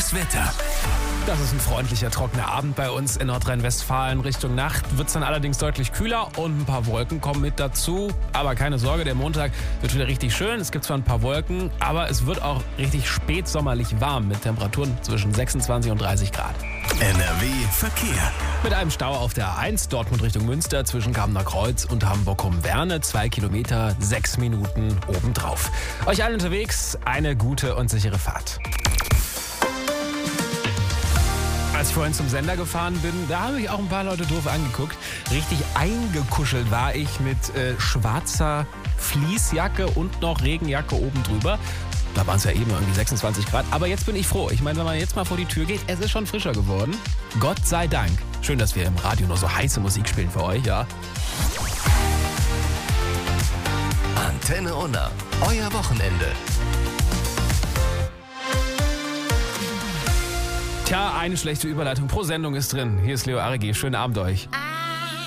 Das Wetter. Das ist ein freundlicher, trockener Abend bei uns in Nordrhein-Westfalen. Richtung Nacht wird es dann allerdings deutlich kühler und ein paar Wolken kommen mit dazu. Aber keine Sorge, der Montag wird wieder richtig schön. Es gibt zwar ein paar Wolken, aber es wird auch richtig spätsommerlich warm mit Temperaturen zwischen 26 und 30 Grad. NRW Verkehr. Mit einem Stau auf der A1 Dortmund Richtung Münster zwischen Kamener Kreuz und Hamburg-Werne. 2 Kilometer, 6 Minuten obendrauf. Euch allen unterwegs eine gute und sichere Fahrt. Als ich vorhin zum Sender gefahren bin, da haben mich auch ein paar Leute doof angeguckt. Richtig eingekuschelt war ich mit schwarzer Fleecejacke und noch Regenjacke oben drüber. Da waren es ja eben irgendwie 26 Grad. Aber jetzt bin ich froh. Ich meine, wenn man jetzt mal vor die Tür geht, es ist schon frischer geworden. Gott sei Dank. Schön, dass wir im Radio noch so heiße Musik spielen für euch, ja. Antenne Unna, euer Wochenende. Tja, eine schlechte Überleitung pro Sendung ist drin. Hier ist Leo Arigi. Schönen Abend euch.